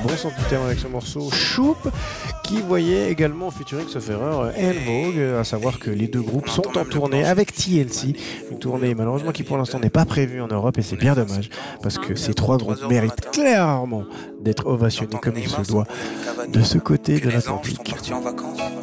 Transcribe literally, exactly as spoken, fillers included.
bon sens du terme avec ce morceau Choup, qui voyait également featuring sauf erreur En Vogue, à savoir que les deux groupes sont en tournée avec T L C, une tournée malheureusement qui pour l'instant n'est pas prévue en Europe et c'est bien dommage parce que ces trois groupes méritent clairement d'être ovationnés comme il se doit de ce côté de l'Atlantique.